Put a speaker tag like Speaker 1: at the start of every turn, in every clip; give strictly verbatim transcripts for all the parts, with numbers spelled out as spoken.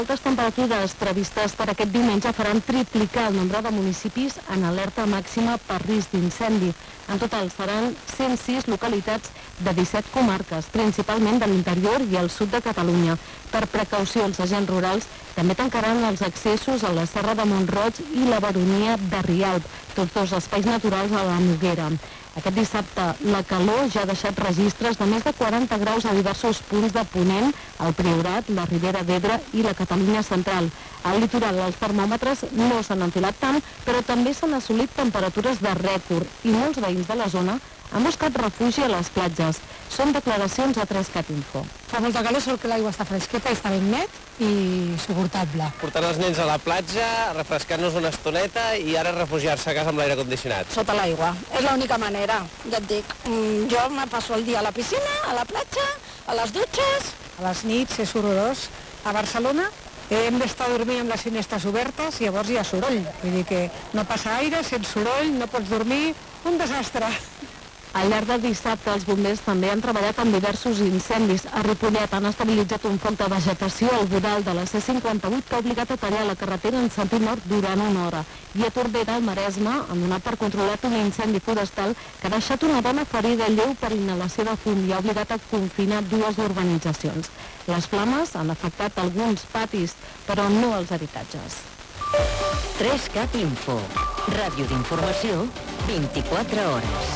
Speaker 1: altes temperatures previstes per aquest diumenge faran triplicar el nombre de municipis en alerta màxima per risc d'incendi. En total seran cent sis localitats de disset comarques, principalment de l'interior i el sud de Catalunya. Per precaució, els agents rurals també tancaran els accessos a la Serra de Mont-roig i la Baronia de Rialb, tots dos espais naturals a la Noguera. Aquest dissabte la calor ja ha deixat registres de més de quaranta graus a diversos punts de Ponent, el Priorat, la Ribera d'Ebre i la Catalunya central. Al litoral els termòmetres no s'han enfilat tant, però també s'han assolit temperatures de rècord i molts veïns de la zona han buscat refugi a les platges. Són declaracions a tres cat info.
Speaker 2: Fa molta calor, sol que l'aigua està fresqueta i està ben net i suportable.
Speaker 3: Portant els nens a la platja, refrescant-nos una estoneta i ara refugiar-se a casa amb l'aire condicionat.
Speaker 2: Sota l'aigua, és l'única manera, ja et dic. Jo me passo el dia a la piscina, a la platja, a les dutxes. A les nits és horrorós. A Barcelona hem d'estar dormint amb les finestres obertes i llavors hi ha soroll. Vull dir que no passa aire, sense soroll, no pots dormir, un desastre.
Speaker 1: Al llarg del dissabte, els bombers també han treballat en diversos incendis. A Ripollet han estabilitzat un foc de vegetació al voral de la C cinquanta-vuit que ha obligat a tallar la carretera en sentit nord durant una hora. I a Tordera, al Maresme, han donat per controlat un incendi forestal que ha deixat una dona ferida lleu per inhalació de fum i ha obligat a confinar dues urbanitzacions. Les flames han afectat alguns patis, però no els habitatges.
Speaker 4: tres cat info. Ràdio d'informació, vint-i-quatre hores.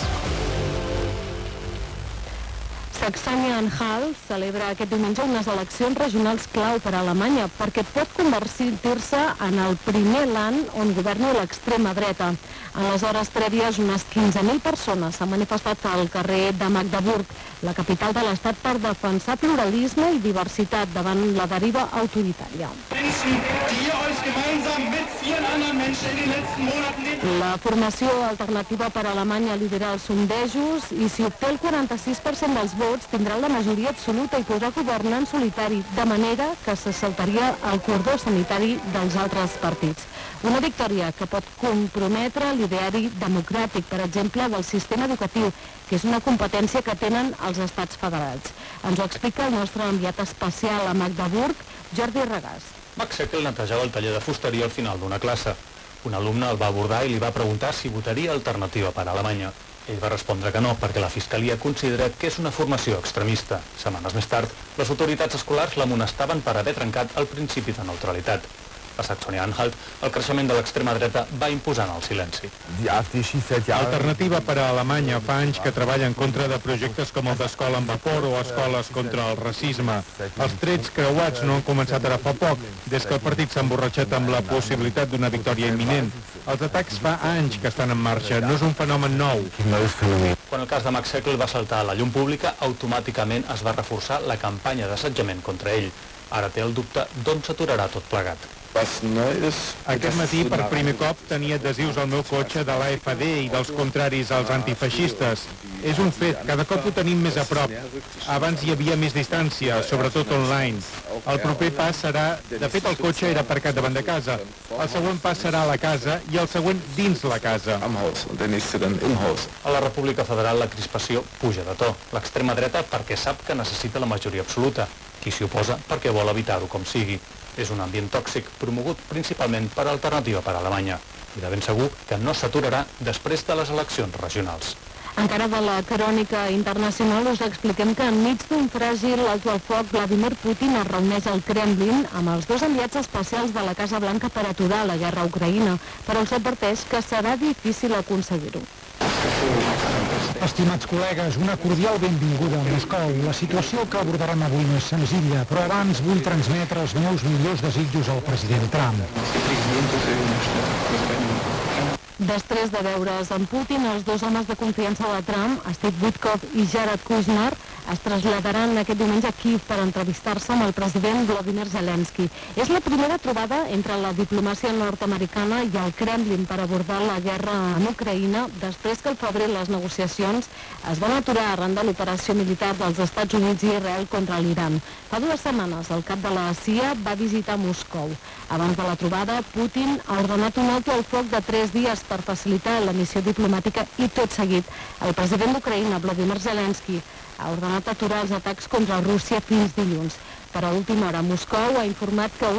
Speaker 1: Saxònia-Anhalt celebra aquest diumenge unes eleccions regionals clau per a Alemanya perquè pot convertir-se en el primer land on governi l'extrema dreta. En les hores prèvies, unes quinze mil persones s'han manifestat al carrer de Magdeburg, la capital de l'estat, per defensar pluralisme i diversitat davant la deriva autoritària. La formació alternativa per a Alemanya lidera els sondejos i si obté el quaranta-sis per cent dels vots tindrà la majoria absoluta i podrà governar en solitari, de manera que se saltaria el cordó sanitari dels altres partits. Una victòria que pot comprometre l'ideari democràtic, per exemple, del sistema educatiu, que és una competència que tenen els estats federals. Ens ho explica el nostre enviat especial a Magdeburg, Jordi Regàs.
Speaker 5: Max Eckel netejava el taller de fusteria al final d'una classe. Un alumne el va abordar i li va preguntar si votaria alternativa per a Alemanya. Ell va respondre que no, perquè la Fiscalia considera que és una formació extremista. Setmanes més tard, les autoritats escolars l'amonestaven per haver trencat el principi de neutralitat. A Saxònia-Anhalt, el creixement de l'extrema dreta va imposant el silenci.
Speaker 6: Alternativa per a Alemanya fa anys que treballa en contra de projectes com el d'escola amb vapor o escoles contra el racisme. Els trets creuats no han començat ara fa poc, des que el partit s'ha emborratxat amb la possibilitat d'una victòria imminent. Els atacs fa anys que estan en marxa, no és un fenomen nou.
Speaker 5: Quan el cas de Max Eckel va saltar a la llum pública, automàticament es va reforçar la campanya d'assetjament contra ell. Ara té el dubte d'on s'aturarà tot plegat.
Speaker 6: Aquest matí, per primer cop, tenia adhesius al meu cotxe de l'A F D i dels contraris als antifeixistes. És un fet, cada cop ho tenim més a prop. Abans hi havia més distància, sobretot online. El proper pas serà... De fet, el cotxe era aparcat davant de casa. El següent pas serà a la casa i el següent dins la casa.
Speaker 5: A la República Federal la crispació puja de to. L'extrema dreta perquè sap que necessita la majoria absoluta. Qui s'hi oposa perquè vol evitar-ho com sigui. És un ambient tòxic promogut principalment per Alternativa per a Alemanya i de ben segur que no s'aturarà després de les eleccions regionals.
Speaker 1: Encara de la crònica internacional us expliquem que enmig d'un fràgil alto al foc, Vladimir Putin es reuneix al Kremlin amb els dos enviats especials de la Casa Blanca per aturar la guerra a Ucraïna, però els adverteix que serà difícil aconseguir-ho.
Speaker 7: Estimats col·legues, una cordial benvinguda a Moscou. La situació que abordarem avui no és senzilla, però abans vull transmetre els meus millors desitjos al president Trump.
Speaker 1: Després de veure's amb Putin, els dos homes de confiança de Trump, Steve Witkoff i Jared Kushner, es traslladaran aquest diumenge a Kiev per entrevistar-se amb el president Volodymyr Zelensky. És la primera trobada entre la diplomàcia nord-americana i el Kremlin per abordar la guerra en Ucraïna després que al febrer les negociacions es van aturar arran de l'operació militar dels Estats Units i Israel contra l'Iran. Fa dues setmanes, el cap de la C I A va visitar Moscou. Abans de la trobada, Putin ha ordenat un alto al foc de tres dies per facilitar la missió diplomàtica i tot seguit el president d'Ucraïna, Volodymyr Zelensky, ha ordenat aturar els atacs contra Rússia fins dilluns. Per a última hora, Moscou ha informat que